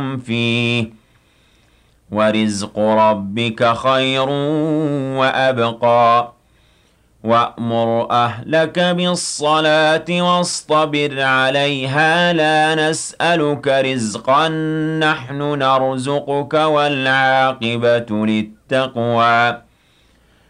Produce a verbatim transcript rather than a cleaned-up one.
فِيهِ ۖ وَرِزْقُ رَبِّكَ خَيْرٌ وَأَبْقَىٰ وَأْمُرْ أَهْلَكَ بِالصَّلَاةِ وَاصْطَبِرْ عَلَيْهَا ۖ لَا نَسْأَلُكَ رِزْقًا ۖ نَّحْنُ نَرْزُقُكَ ۗ وَالْعَاقِبَةُ لِلتَّقْوَىٰ